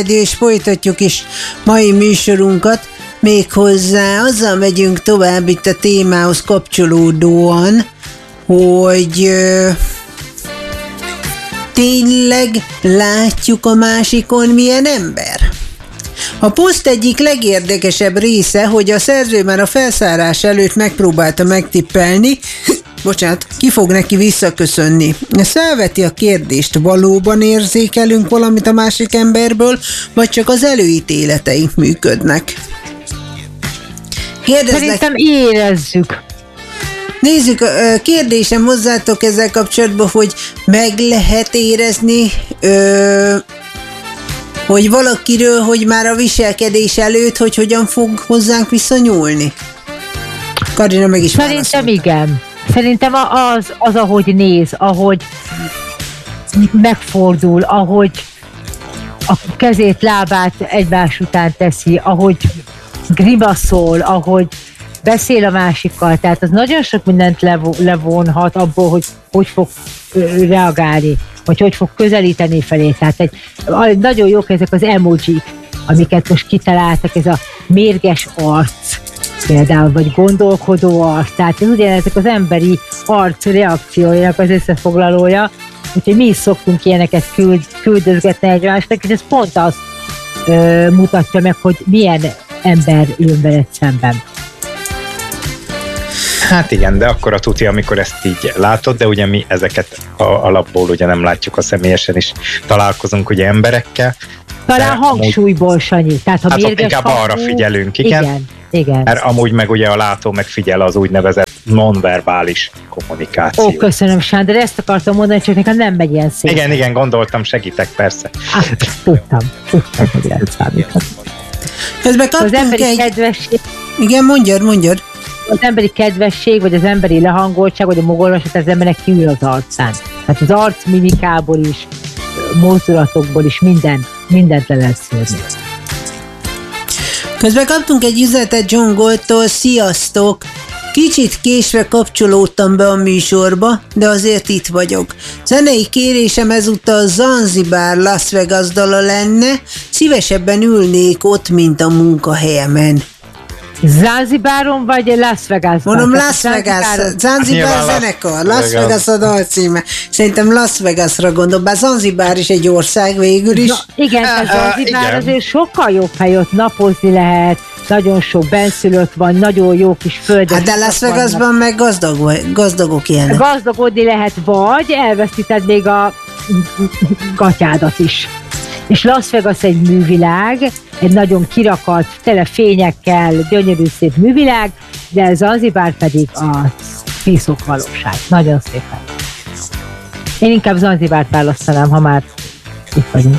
és folytatjuk is mai műsorunkat, méghozzá azzal megyünk tovább itt a témához kapcsolódóan, hogy tényleg látjuk a másikon milyen ember? A poszt egyik legérdekesebb része, hogy a szerző már a felszárás előtt megpróbálta megtippelni, ki fog neki visszaköszönni. Ez felveti a kérdést, valóban érzékelünk valamit a másik emberből, vagy csak az előítéleteink működnek? Szerintem érezzük. Nézzük, kérdésem hozzátok ezzel kapcsolatban, hogy meg lehet érezni, hogy valakiről, hogy már a viselkedés előtt, hogy hogyan fog hozzánk viszonyulni? Karina meg is Szerintem igen. Szerintem az, ahogy néz, ahogy megfordul, ahogy a kezét, lábát egymás után teszi, ahogy grimaszol, ahogy beszél a másikkal, tehát az nagyon sok mindent levonhat abból, hogy fog reagálni, hogy fog közelíteni felé. Tehát nagyon jók ezek az emojik, amiket most kitaláltak, ez a mérges arc például, vagy gondolkodó arc, tehát ez ugyanezek az emberi arc reakciójának az összefoglalója, úgyhogy mi is szoktunk ilyeneket küldözgetni egymásnak, és ez pont azt mutatja meg, hogy milyen ember jön veled szemben. Hát igen, de akkor a tuti, amikor ezt így látod, de ugye mi ezeket alapból ugye nem látjuk, a személyesen is találkozunk ugye emberekkel. Talán hangsúlyból, Sanyi. Tehát, hát ott inkább arra figyelünk, igen. Igen. Mert amúgy meg ugye a látó megfigyel az úgynevezett nonverbális kommunikáció. Ó, köszönöm, Sándor, ezt akartam mondani, csak nekem nem megy ilyen szép. Igen, gondoltam, segítek, persze. Tudtam, hogy ezt számíthat. Közben kaptunk az emberi kedvesség. Igen, mondjad. Az emberi kedvesség, vagy az emberi lehangoltság, vagy a mogorvasat az embernek kiül az arcán. Tehát az arc mimikából is, mozdulatokból is mindent le lehet szűrni. Közben kaptunk egy üzenetet John Goldtól, sziasztok! Kicsit késve kapcsolódtam be a műsorba, de azért itt vagyok. Zenei kérésem ezúttal Zanzibár Las Vegas dala lenne, szívesebben ülnék ott, mint a munkahelyemen. Zanzibáron vagy Las Vegasban? Mondom Las Vegas, Zanzibár zenekar, Las Vegas a dalcíme. Szerintem Las Vegasra gondol, bár Zanzibár is egy ország végül is. Igen, a Zanzibár azért sokkal jobb hely, ott napozni lehet, nagyon sok benszülött van, nagyon jó kis földek. Hát de Las Vegasban meg gazdagok ilyenek. Gazdagodni lehet, vagy elveszíted még a gatyádat is. És Las Vegas egy művilág, egy nagyon kirakat, tele fényekkel, gyönyörű szép művilág, de Zanzibár pedig a piszok valóság. Nagyon szépen. Én inkább Zanzibárt választanám, ha már itt vagyunk.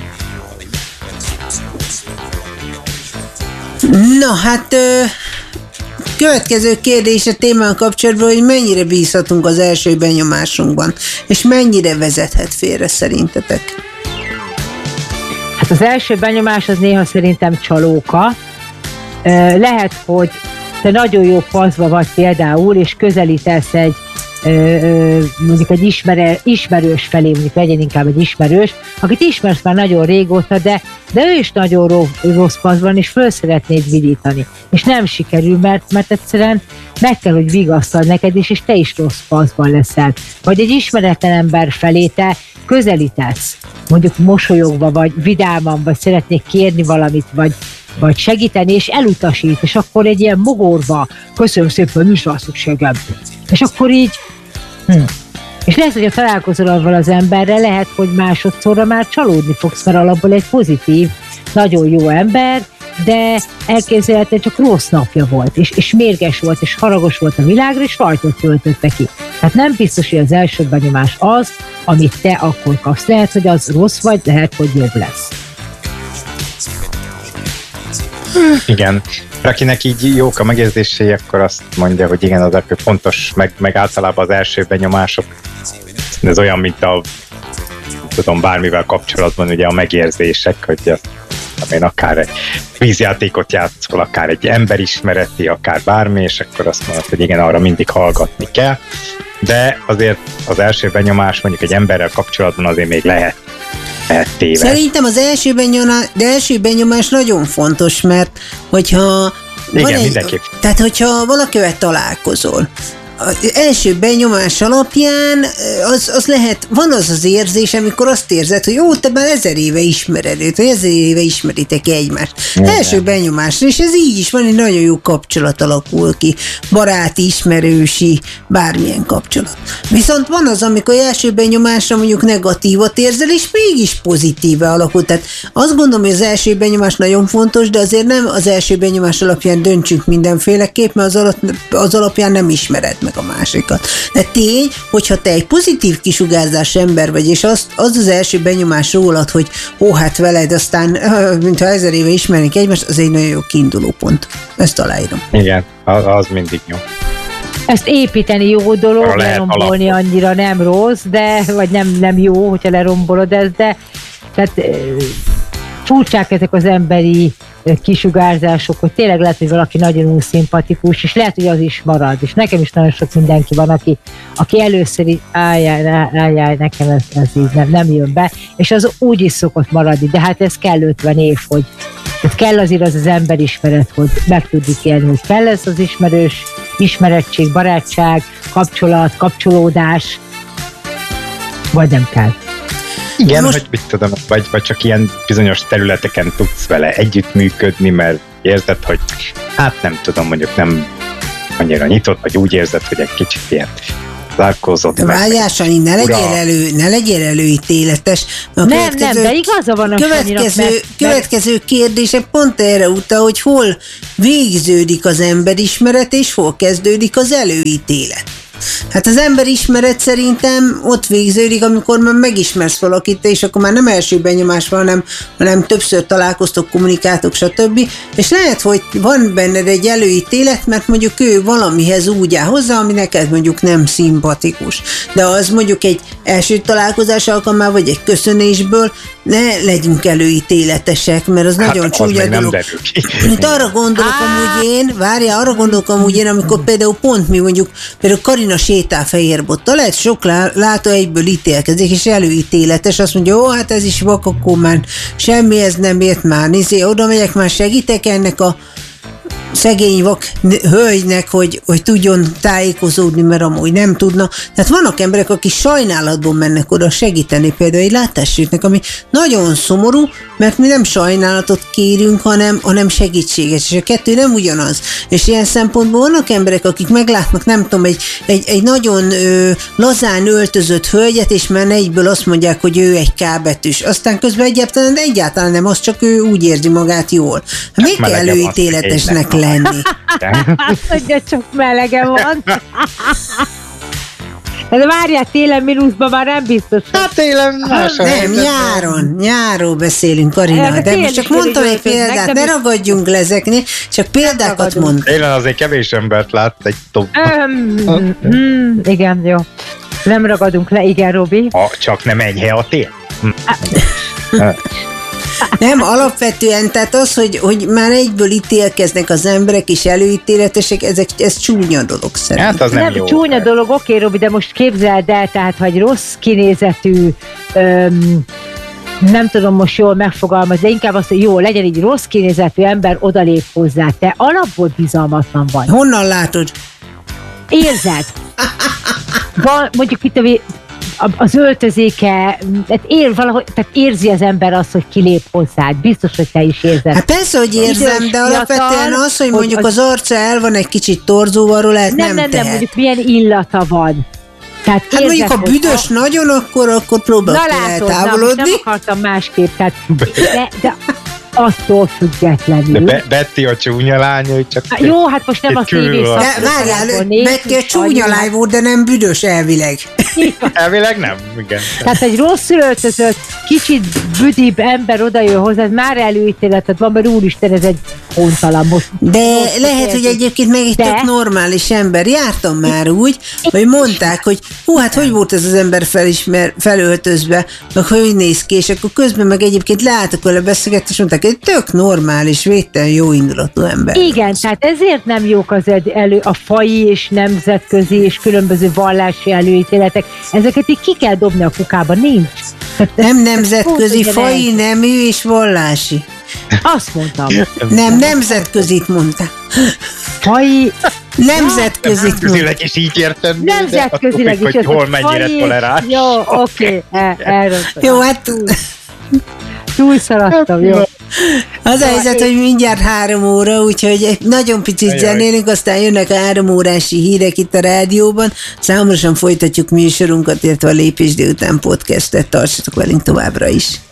Na hát, következő kérdés a témán kapcsolatban, hogy mennyire bízhatunk az első benyomásunkban, és mennyire vezethet félre szerintetek? Hát az első benyomás az néha szerintem csalóka. Lehet, hogy te nagyon jó paszba vagy például, és közelítesz egy mondjuk egy ismerős felé, mondjuk legyen inkább egy ismerős, akit ismersz már nagyon régóta, de ő is nagyon rossz paszban, és föl szeretnéd vidítani. És nem sikerül, mert egyszerűen meg kell, hogy vigasztad neked is, és te is rossz paszban leszel. Vagy egy ismeretlen ember felé te közelítesz, mondjuk mosolyogva, vagy vidáman, vagy szeretnék kérni valamit, vagy segíteni, és elutasít, és akkor egy ilyen mogorva, köszönöm szépen, nincs rá szükségem. És akkor így, És lehet, hogy ha találkozol avval az emberrel, lehet, hogy másodszorra már csalódni fogsz, mert alapból egy pozitív, nagyon jó ember, de elképzelhetően csak rossz napja volt, és mérges volt, és haragos volt a világra, és rajtot töltötte ki. Tehát nem biztos, hogy az első benyomás az, amit te akkor kapsz. Lehet, hogy az rossz vagy, lehet, hogy jobb lesz. Igen. Akinek így jók a megjegyzései, akkor azt mondja, hogy igen, az fontos, meg általában az első benyomások, ez olyan, mint bármivel kapcsolatban ugye a megérzések, hogy én akár egy vízjátékot játszol, akár egy emberismereti, akár bármi, és akkor azt mondod, hogy igen, arra mindig hallgatni kell, de azért az első benyomás mondjuk egy emberrel kapcsolatban azért még lehet eltéve. Szerintem az első benyomás nagyon fontos, mert hogyha igen, mindenképp. Tehát, hogyha valakivel találkozol, az első benyomás alapján az lehet, van az érzés, amikor azt érzed, hogy jó, te már 1000 éve ismered őt, vagy 1000 éve ismeritek egymást. Első benyomásra, és ez így is van, egy nagyon jó kapcsolat alakul ki, baráti, ismerősi, bármilyen kapcsolat. Viszont van az, amikor első benyomásra mondjuk negatívat érzel, és mégis pozitíve alakul. Tehát azt gondolom, hogy az első benyomás nagyon fontos, de azért nem az első benyomás alapján döntsünk mindenféleképp, mert az alapján nem ismered meg a másikat. De tény, hogyha te egy pozitív kisugárzás ember vagy, és az első benyomás rólad, hogy hát veled aztán, mintha 1000 éve ismernék egymást, az egy nagyon jó kiinduló pont. Ezt aláírom. Igen, az mindig jó. Ezt építeni jó dolog, lerombolni annyira nem rossz, de, vagy nem jó, hogyha lerombolod ezt, de tehát furcsák ezek az emberi kisugárzások, hogy tényleg lehet, hogy valaki nagyon szimpatikus, és lehet, hogy az is marad. És nekem is nagyon sok mindenki van, aki először így álljál, nekem ez így nem jön be, és az úgy is szokott maradni, de hát ez kell 50 év, hogy kell azért az emberismeret, hogy meg tudjuk élni, hogy kell ez az ismerettség, barátság, kapcsolat, kapcsolódás, vagy nem kell. Igen, most... hogy mit tudom, vagy csak ilyen bizonyos területeken tudsz vele együttműködni, mert érzed, hogy hát nem tudom, mondjuk nem annyira nyitott, vagy úgy érzed, hogy egy kicsit ilyen zárkózott. De várjál, Sanyi, ne legyél előítéletes. Nem, de igaza van a következő kérdése pont erre utal, hogy hol végződik az emberismeret, és hol kezdődik az előítélet. Hát az emberismeret szerintem ott végződik, amikor már megismersz valakit, és akkor már nem első benyomás van, hanem többször találkoztok, kommunikáltok, stb. És lehet, hogy van benned egy előítélet, mert mondjuk ő valamihez úgy áll hozzá, ami neked mondjuk nem szimpatikus. De az mondjuk egy első találkozás alkalmával, vagy egy köszönésből ne legyünk előítéletesek, mert az nagyon csúnya dolog. Arra gondolok amúgy én, amikor például pont mi mondjuk, például Karina sétál fehérbottal, lehet sok látó egyből ítélkezik, és előítéletes, azt mondja, hát ez is vak, akkor már semmi, ez nem ért már, oda megyek, már segítek ennek a szegény vak hölgynek, hogy tudjon tájékozódni, mert amúgy nem tudna. Tehát vannak emberek, akik sajnálatból mennek oda segíteni, például egy látássérültnek, ami nagyon szomorú, mert mi nem sajnálatot kérünk, hanem segítséget, és a kettő nem ugyanaz. És ilyen szempontból vannak emberek, akik meglátnak, nem tudom, egy nagyon lazán öltözött hölgyet, és már egyből azt mondják, hogy ő egy K-betűs. Aztán közben egyáltalán nem, az csak ő úgy érzi magát jól. Még kell előítéletesnek lenni. Azt mondja, csak melege van. De várjál, télen mínuszban már nem biztos. Hát télen nem, nyáron beszélünk, Karina, de most csak mondtam egy példát, ne ragadjunk le ezeknél, csak példákat mondtam. Télen azért kevés embert lát egy top. Igen, jó. Nem ragadunk le, igen, Robi. Csak nem egy hely a tél. Nem, alapvetően, tehát az, hogy már egyből ítélkeznek az emberek, és előítéletesek, ez csúnya dolog szerintem. Hát az nem jó. Csúnya dolog, oké, Robi, de most képzeld el, tehát, hogy rossz kinézetű, nem tudom most jól megfogalmazni, de inkább azt, hogy jó, legyen egy rossz kinézetű ember, odalép hozzá. Te alapból bizalmatlan vagy. Honnan látod? Érzed. Van, mondjuk itt az öltözéke, tehát érzi az ember azt, hogy kilép hozzád. Biztos, hogy te is érzed. Hát persze, hogy érzem, de alapvetően az, hogy mondjuk az arca el van egy kicsit torzóval, arról lehet nem tehet. Nem, mondjuk milyen illata van. Tehát hát mondjuk, ha büdös nagyon, akkor próbálok eltávolodni. Nem akartam másképp, tehát, de attól függetlenül. De Betty a csúnya lány, hogy csak... Jó, hát most nem a tévé szakról. De várjál, Betty a csúnya lány volt, de nem büdös elvileg. Elvileg nem, igen. Tehát egy rosszul öltözött, kicsit büdibb ember odajön hozzá, már előítéleted van, mert úristen, ez egy hontalan most. De lehet, hogy egyébként meg egy tök normális ember. Jártam már úgy, hogy mondták, hogy hát hogy volt ez az ember felöltözve, meg hogy néz ki, és akkor közben meg egyébként leálltak vele beszélgetni, és mondták, csinálnak. Egy tök normális, végtelen jó indulatú ember. Igen, tehát ezért nem jók a faji és nemzetközi és különböző vallási előítéletek. Ezeket így ki kell dobni a kukába, nincs. Nem nemzetközi, faji, nemű és vallási. Azt mondtam. Nem, nemzetközit mondta. Faji... Nemzetközileg is így értem. Nemzetközileg is. Hogy hol mennyire toleráns. Jó, oké. Jó, hát... Túlszaladtam, jó. Az a helyzet, hogy mindjárt 3 óra, úgyhogy egy nagyon picit zenélünk, aztán jönnek a 3 órási hírek itt a rádióban. Számosan folytatjuk műsorunkat, illetve a Lépés délután podcastet. Tartsatok velünk továbbra is.